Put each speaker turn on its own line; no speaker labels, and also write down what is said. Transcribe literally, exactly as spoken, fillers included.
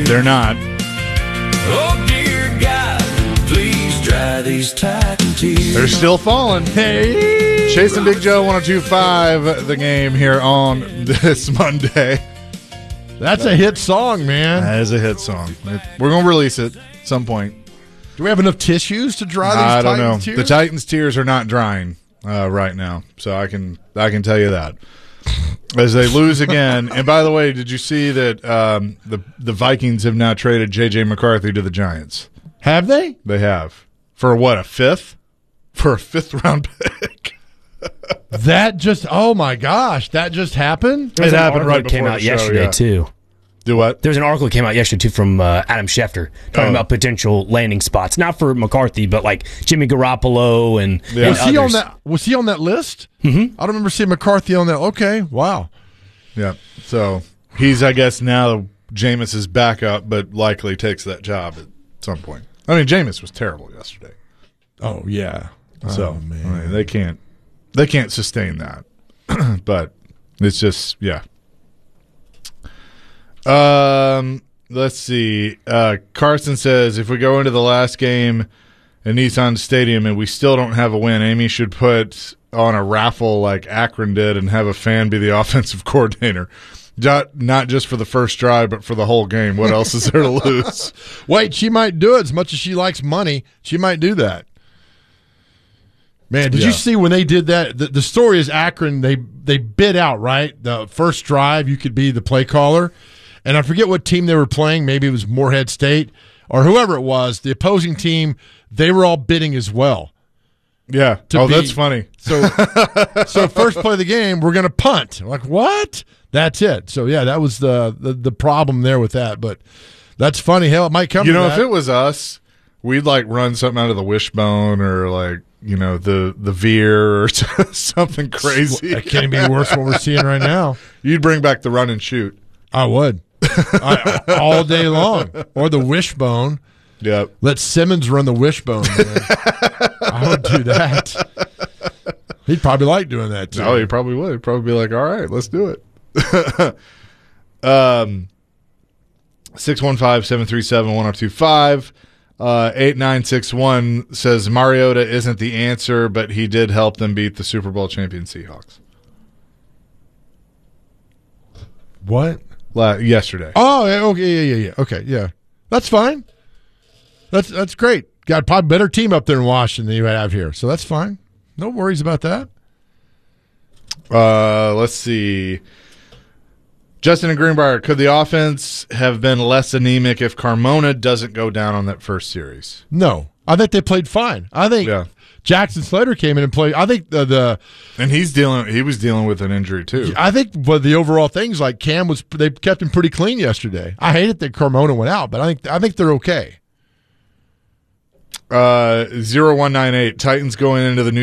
They're not.
Oh, dear God, please dry these Titan tears.
They're still falling.
Hey,
Chase and Big Joe, one oh two point five, the game here on this Monday.
that's a hit song, man.
That is a hit song. We're going to release it at some point.
Do we have enough tissues to dry these
I don't
Titans
know.
tears?
The Titans' tears are not drying uh, right now, so I can I can tell you that. As they lose again, and by the way, did you see that um, the the Vikings have now traded J J McCarthy to the Giants?
Have they?
They have for what, a fifth? For a fifth round pick.
That just, oh my gosh, that just happened?
It happened right
came
before
out
the show,
yesterday
yeah.
too.
Do what?
There's an article that came out yesterday too from uh, Adam Schefter talking
Oh.
about potential landing spots, not for McCarthy, but like Jimmy Garoppolo and,
Yeah.
and
Was he on
others.
that? Was he on that list? Mm-hmm. I don't remember seeing McCarthy on that. Okay, wow.
Yeah. So he's, I guess, now Jameis's backup, but likely takes that job at some point. I mean, Jameis was terrible yesterday.
Oh yeah.
So
oh, man.
I mean, they can't they can't sustain that. But it's just yeah. Um let's see. Uh Carson says if we go into the last game in Nissan Stadium and we still don't have a win, Amy should put on a raffle like Akron did and have a fan be the offensive coordinator. Not, not just for the first drive, but for the whole game. What else is there to lose?
Wait, she might do it as much as she likes money. She might do that. Man, did
Yeah.
you see when they did that? The, the story is Akron, they they bid out, right? The first drive, you could be the play caller. And I forget what team they were playing. Maybe it was Morehead State or whoever it was. The opposing team, they were all bidding as well.
Yeah.
To
oh,
be-
that's funny.
So, so first play of the game, we're going to punt. Like, what? That's it. So, yeah, that was the, the the problem there with that. But that's funny. Hell, it might come
You
to
know,
that.
if it was us, we'd like run something out of the wishbone or like, you know, the the veer or something crazy.
That can't be worse than what we're seeing right now.
You'd bring back the run and shoot.
I would. I, all day long. Or the wishbone.
Yep.
Let Simmons run the wishbone, man. I would do that. He'd probably like doing that, too.
No, he probably would. He'd probably be like, all right, let's do it. um, six one five, seven three seven, one oh two five. Uh, eight nine six one says Mariota isn't the answer, but he did help them beat the Super Bowl champion Seahawks.
What?
La- yesterday.
Oh, yeah, okay, yeah, yeah, yeah. Okay, yeah. That's fine. That's that's great. Got probably a better team up there in Washington than you have here, so that's fine. No worries about that.
Uh, let's see. Justin and Greenbrier, could the offense have been less anemic if Carmona doesn't go down on that first series?
No, I think they played fine. I think
Yeah.
Jackson Slater came in and played. I think the, the
And he's dealing. He was dealing with an injury too.
I think what the overall things like Cam was. They kept him pretty clean yesterday. I hated that Carmona went out, but I think I think they're okay.
Uh, zero one nine eight Titans going into the new